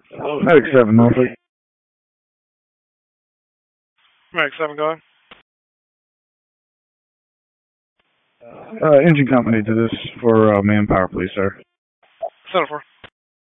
Medic 7, Norfolk. Medic 7, go ahead. Engine company to this for manpower, please, sir. 7-4.